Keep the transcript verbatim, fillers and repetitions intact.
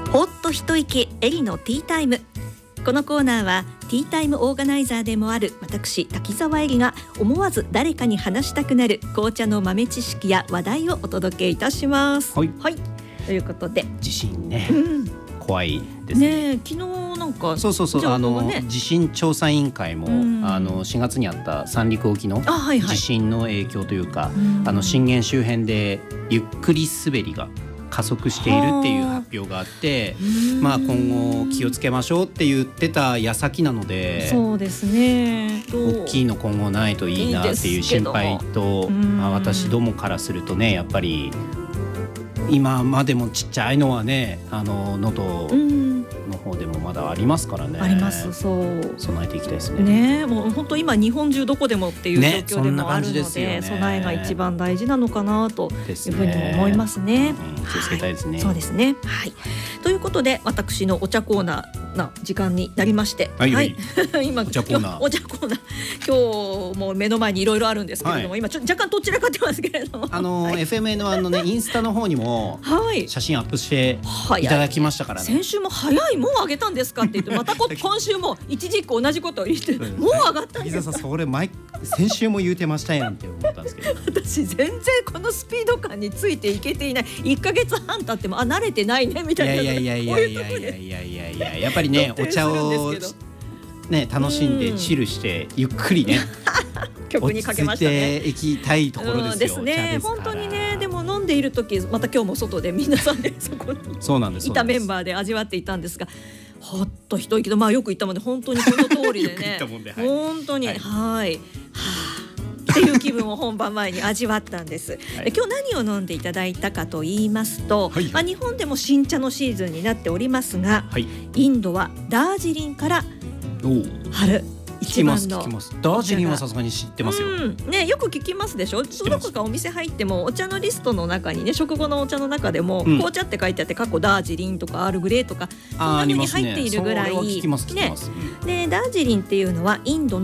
ほっと一息エリのティータイム。このコーナーはティータイムオーガナイザーでもある私滝沢エリが思わず誰かに話したくなる紅茶の豆知識や話題をお届けいたします。 はい、 はい、ということで地震ね、 うん、 怖いですね。 ね、昨日なんかそうそうそう、 情報あのがね、 地震調査委員会も、 うん、 あのしがつにあった三陸沖のあ、はいはい、 地震の影響というか、 うん、 あの震源周辺でゆっくり滑りが加速しているっていう発表があって、まあ、今後気をつけましょうって言ってた矢先なので、 そうですね、 大きいの今後ないといいなっていう心配と、まあ、私どもからするとね、やっぱり今までもちっちゃいのはね、あの喉の方でもまだありますからね。 あります。そう備えていきたいですね。 ね、もう本当今日本中どこでもっていう状況でもあるので、 ね、 備えが一番大事なのかなというふうにも思いますね。 うん、気をつけたいですね。 はい、そうですね。はい。ということで私のお茶コーナーな時間になりまして、 はいはい、 はい、今お茶コーナーお茶コーナー今日も目の前にいろいろあるんですけれども、はい、今ちょ若干どちらかってますけれども、 あの、はい、エフエムエヌワン のねインスタの方にも写真アップしていただきましたからね。 先週も早い、もう上げたんですかって言ってまた今週も一時期同じことを言ってもう上がったんですか。 さんそれ前先週も言うてましたやんって思ったんですけど私全然このスピード感についていけていない。いっかげつはん経ってもあ慣れてないねみたいな。 いやいやいやいやいやいやいやいやいややっぱりねお茶をね楽しんでチルしてゆっくりね曲にかけましたね。 落ち着いていきたいところですよ。 ですね。本当にね。でも飲んでいる時また今日も外で皆さんでそこにそうなんですいたメンバーで味わっていたんですが、ほっと一息と、まあよく言ったもんで本当にこの通りでねはい、 本当にはい、はい、はあっていう気分を本番前に味わったんです、はい、今日何を飲んでいただいたかと言いますと、はいはい、まあ、日本でも新茶のシーズンになっておりますが、はい、インドはダージリンから春一番の聞きます。ダージリンはさすがに知ってますよ、 うんね、よく聞きますでしょ。どこかお店入ってもお茶のリストの中にね、食後のお茶の中でも、うん、紅茶って書いてあって過去ダージリンとかアールグレーとかそんな風に入っているぐらい、 ね、聞きます聞きます、 ね、でダージリンっていうのはインドの